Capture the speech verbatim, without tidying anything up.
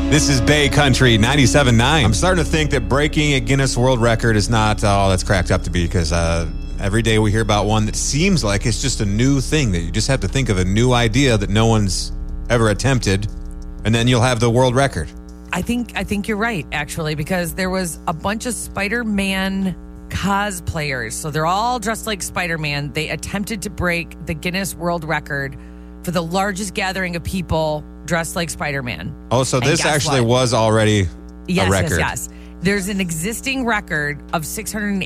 This is Bay Country ninety-seven point nine. I'm starting to think that breaking a Guinness World Record is not all that's cracked up to be, because uh, every day we hear about one that seems like it's just a new thing, that you just have to think of a new idea that no one's ever attempted, and then you'll have the world record. I think I think you're right, actually, because there was a bunch of Spider-Man cosplayers. So they're all dressed like Spider-Man. They attempted to break the Guinness World Record for the largest gathering of people dressed like Spider-Man. Oh, so And this guess actually what? was already Yes, a record. yes, yes. There's an existing record of six hundred